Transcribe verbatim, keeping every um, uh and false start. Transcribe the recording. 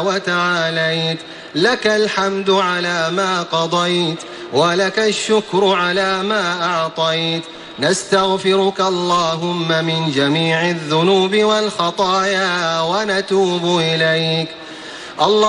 وتعاليت، لك الحمد على ما قضيت، ولك الشكر على ما أعطيت. نستغفرك اللهم من جميع الذنوب والخطايا ونتوب إليك. الله